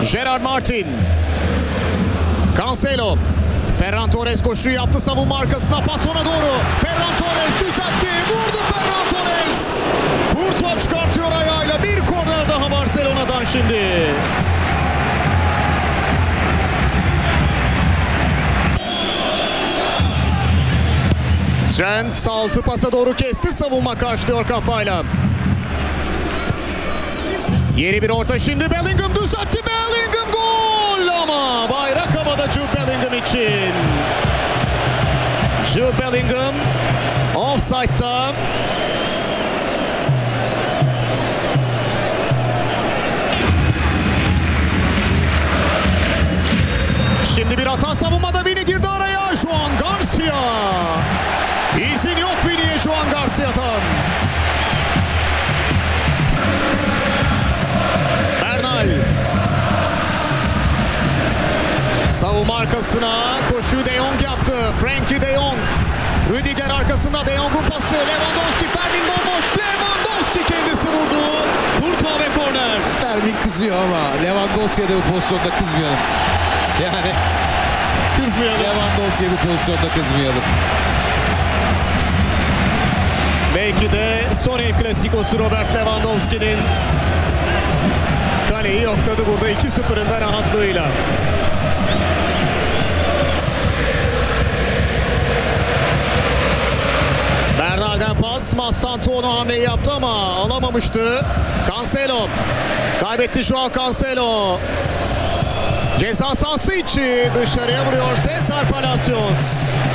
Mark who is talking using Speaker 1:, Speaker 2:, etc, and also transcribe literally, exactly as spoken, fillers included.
Speaker 1: Gerard Martin. Cancelo. Ferran Torres koşuyu yaptı savunma arkasına, pas ona doğru. Ferran Torres düzeltti. Vurdu Ferran Torres. Courtois çıkartıyor ayağıyla. Bir korner daha Barcelona'dan şimdi. Trent altı pasa doğru kesti. Savunma karşılıyor kafayla. Yeni bir orta şimdi. Bellingham düzeltti. Bellingham gol ama bayrak havada Jude Bellingham için. Jude Bellingham offside'da. Şimdi bir hata savunmada. Vini girdi araya. Juan Garcia. İzin yok Vini'ye Juan Garcia'dan. Bernal. Savunma arkasına koşu De Jong yaptı. Frenkie De Jong. Rüdiger arkasında De Jong'un pası. Lewandowski, Fermin bomboş. Lewandowski kendisi vurdu. Courtois ve korner.
Speaker 2: Fermin kızıyor ama Lewandowski'ye de bu pozisyonda kızmayalım. Yani
Speaker 1: Kızmayalım.
Speaker 2: Lewandowski'ye bu pozisyonda kızmayalım.
Speaker 1: Belki de son El Clasico'su Robert Lewandowski'nin. Kaleyi yokladı burada iki sıfırın da rahatlığıyla. Bernal'den pas. Mastantuono hamleyi yaptı ama alamamıştı. Cancelo. Kaybetti Joao Cancelo. Ceza sahası içi dışarıya vuruyor Cesar Palacios.